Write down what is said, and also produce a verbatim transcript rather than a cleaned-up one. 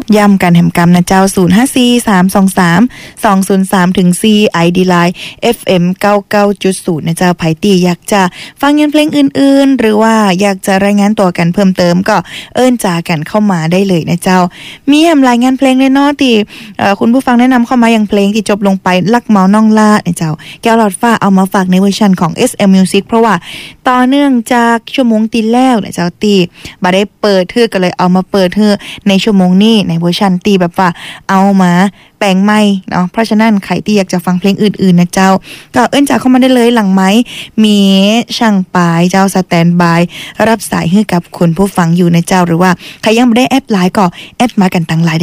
ย้ำกันแหมกรรมนะเจ้าศูนย์ ห้า สี่ สาม สอง สาม สอง ศูนย์ สาม ถึง สี่ ไอ ดี Line เอฟ เอ็ม เก้าสิบเก้าจุดศูนย์ นะเจ้าไผตีอยากจะฟังเพลงอื่นๆหรือว่าอยากจะรายงานตัวกันเพิ่มเติมก็เอิ้นจากันเข้ามาได้เลยนะเจ้ามีแหมรายงานเพลงแน่ๆที่เอ่อคุณผู้ฟังแนะนำเข้ามาอย่างเพลงที่จบลงไปลักเมาน้องลานะเจ้าแก้วหลอดฟ้าเอามาฝากในเวอร์ชันของ เอส เอ็ม Music เพราะว่าต่อเนื่องจากชั่วโมงตีแล้วนะเจ้าตีบ่ได้เปิดเทื่อก็เลยเอามาเปิดเทื่อในชั่วโมงนี้ในเวอร์ชันตีแบบว่าเอามาแปลงใหม่เนาะเพราะฉะนั้นใครที่อยากจะฟังเพลงอื่นๆนะเจ้าก็เอิ้นจาเข้ามาได้เลยหลังไม้มีช่างปายเจ้าสแตนบายรับสายให้กับคุณผู้ฟังอยู่นะเจ้าหรือว่าใครยังไม่ได้แอดไลน์ก็แอดมากันตั้งหลาย